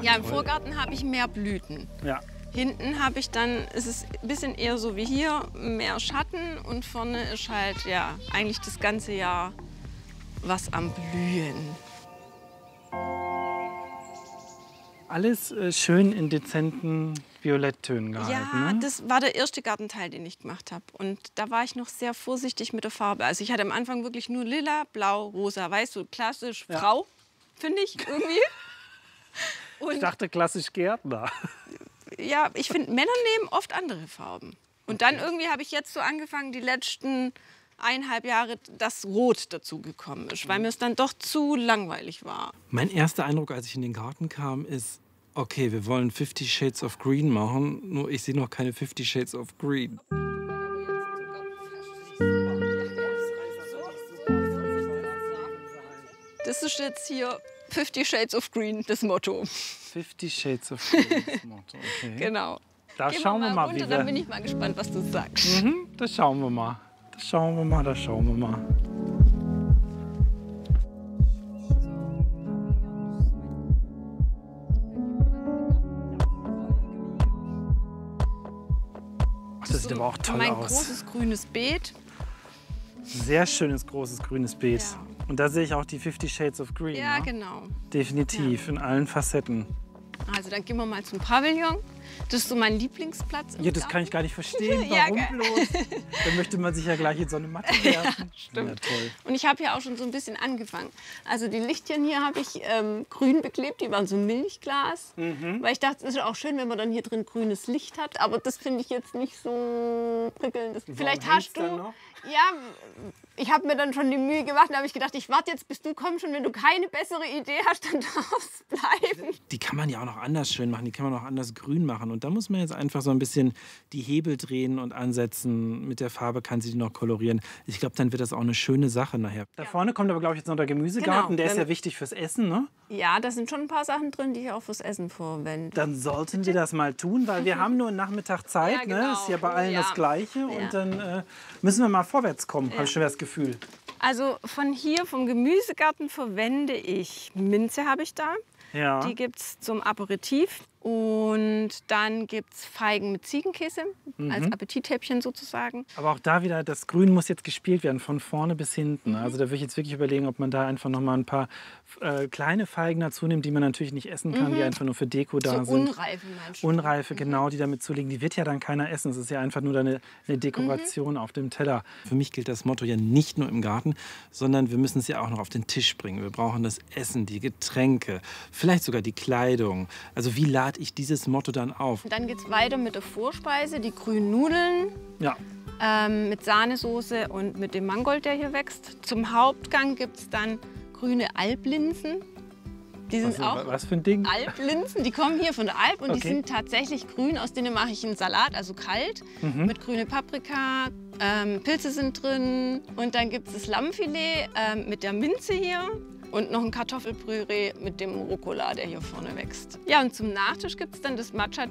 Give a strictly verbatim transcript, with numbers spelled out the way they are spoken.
Ja, im Vorgarten habe ich mehr Blüten. Ja. Hinten habe ich dann, ist es ein bisschen eher so wie hier, mehr Schatten und vorne ist halt ja eigentlich das ganze Jahr was am Blühen. Alles äh, schön in dezenten Violetttönen gehalten. Ja, ne? das war der erste Gartenteil, den ich gemacht habe. Und da war ich noch sehr vorsichtig mit der Farbe. Also ich hatte am Anfang wirklich nur lila, blau, rosa. Weißt du, klassisch Ja. Frau, finde ich irgendwie. Ich Und dachte klassisch Gärtner. ja, ich finde, Männer nehmen oft andere Farben. Und dann irgendwie habe ich jetzt so angefangen, die letzten eineinhalb Jahre, dass Rot dazugekommen ist, weil mir es dann doch zu langweilig war. Mein erster Eindruck, als ich in den Garten kam, ist, okay, wir wollen Fifty Shades of Green machen, nur ich sehe noch keine Fifty Shades of Green. Das ist jetzt hier Fifty Shades of Green, das Motto. Fifty Shades of Green, das Motto, okay. Genau. Da Gehen schauen wir mal, runter, wie dann wir... bin ich mal gespannt, was du sagst. Mhm, das schauen wir mal. Das schauen wir mal, das schauen wir mal. Ach, das sieht aber auch toll mein aus. großes grünes Beet. Sehr schönes, großes, grünes Beet. Ja. Und da sehe ich auch die Fifty Shades of Green. Ja, ne? genau. Definitiv, in allen Facetten. Also dann gehen wir mal zum Pavillon. Das ist so mein Lieblingsplatz. Im Ja, das Garten. kann ich gar nicht verstehen. Ja, Warum gell? bloß? Dann möchte man sich ja gleich in so eine Matte werfen. Stimmt. Ja, toll. Und ich habe ja auch schon so ein bisschen angefangen. Also die Lichtchen hier habe ich ähm, grün beklebt, die waren so Milchglas. Mhm. Weil ich dachte, es ist auch schön, wenn man dann hier drin grünes Licht hat. Aber das finde ich jetzt nicht so prickelnd. Das, vielleicht hängt's hast du... dann noch? Ja, ich habe mir dann schon die Mühe gemacht. Da habe ich gedacht, ich warte jetzt, bis du kommst. Und wenn du keine bessere Idee hast, dann darf es bleiben. Die kann man ja auch noch anders schön machen, die kann man auch anders grün machen. Und da muss man jetzt einfach so ein bisschen die Hebel drehen und ansetzen. Mit der Farbe kann sie die noch kolorieren. Ich glaube, dann wird das auch eine schöne Sache nachher. Da vorne kommt aber, glaube ich, jetzt noch der Gemüsegarten. Genau. Der ist ja Wenn- wichtig fürs Essen, ne? Ja, da sind schon ein paar Sachen drin, die ich auch fürs Essen verwende. Dann sollten wir das mal tun, weil wir haben nur einen Nachmittag Zeit. Ja, genau. Ne? Ist ja bei allen Ja. das Gleiche. Ja. Und dann äh, müssen wir mal vorwärts kommen, habe ich schon das Gefühl. Also von hier, vom Gemüsegarten, verwende ich Minze, habe ich da. Ja. Die gibt es zum Aperitif. Und dann gibt es Feigen mit Ziegenkäse als Appetithäppchen sozusagen. Aber auch da wieder, das Grün muss jetzt gespielt werden, von vorne bis hinten. Also da würde ich jetzt wirklich überlegen, ob man da einfach noch mal ein paar äh, kleine Feigen dazu nimmt, die man natürlich nicht essen kann, die einfach nur für Deko da So sind. unreife meinst du? Unreife, genau, die damit zulegen. Die wird ja dann keiner essen. Es ist ja einfach nur eine, eine Dekoration auf dem Teller. Für mich gilt das Motto ja nicht nur im Garten, sondern wir müssen es ja auch noch auf den Tisch bringen. Wir brauchen das Essen, die Getränke, vielleicht sogar die Kleidung. Also wie lade ich dieses Motto dann auf? Und dann geht es weiter mit der Vorspeise, die grünen Nudeln Ja. ähm, mit Sahnesoße und mit dem Mangold, der hier wächst. Zum Hauptgang gibt es dann grüne Alblinsen. Die sind Was, auch was für ein Ding? Alblinsen, die kommen hier von der Alp und die Okay. sind tatsächlich grün. Aus denen mache ich einen Salat, also kalt, Mhm. mit grüne Paprika. Ähm, Pilze sind drin und dann gibt es das Lammfilet ähm, mit der Minze hier. Und noch ein Kartoffelpüree mit dem Rucola, der hier vorne wächst. Ja, und zum Nachtisch gibt es dann das Matcha